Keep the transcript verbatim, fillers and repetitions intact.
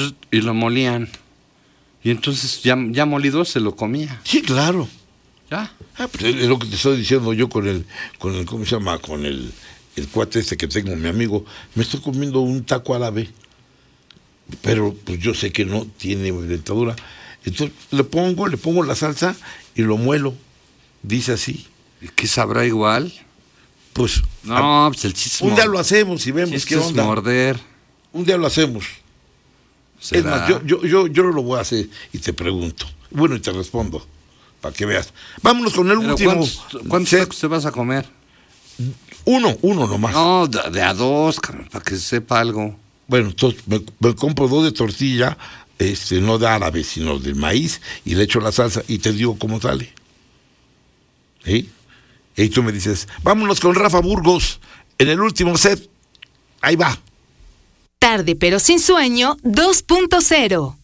y lo molían. Y entonces ya, ya molido se lo comía. Sí, claro. Ya. Ah, pues es lo que te estoy diciendo yo con el, con el, ¿cómo se llama? Con el, el cuate este que tengo, mi amigo. Me estoy comiendo un taco árabe, pero pues yo sé que no tiene dentadura. Entonces le pongo, le pongo la salsa y lo muelo. Dice así. ¿Y qué sabrá igual? Pues no, a, pues el chiste. Un día lo hacemos y vemos qué onda. Es morder. Un día lo hacemos. ¿Será? Es más, yo, yo, yo, yo lo voy a hacer y te pregunto. Bueno, y te respondo, para que veas. Vámonos con el Pero último. ¿Cuántos, cuántos tacos te vas a comer? Uno, uno nomás. No, de, de a dos, para que sepa algo. Bueno, entonces me, me compro dos de tortilla, este, no de árabe, sino de maíz, y le echo la salsa y te digo cómo sale. ¿Sí? Y tú me dices, vámonos con Rafa Burgos en el último set. Ahí va. Tarde pero sin sueño dos punto cero.